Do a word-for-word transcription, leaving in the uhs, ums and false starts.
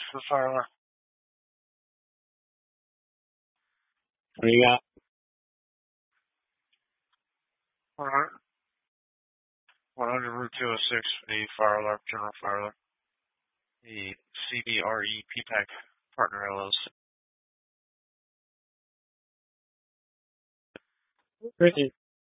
for the fire alarm. What do you got? one hundred, one hundred Route two oh six, the fire alarm, general fire alarm. The C B R E P PAC partner L L C. Richard.